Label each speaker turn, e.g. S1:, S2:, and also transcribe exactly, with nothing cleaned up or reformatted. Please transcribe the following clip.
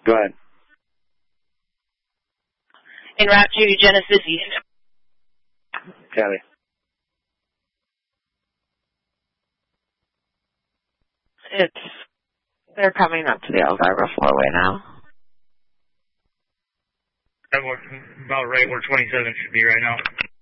S1: Go ahead.
S2: En route to Genesis East.
S1: Copy.
S3: It's, they're coming up to the Elvira four-way now.
S4: About right where twenty-seven should be right now.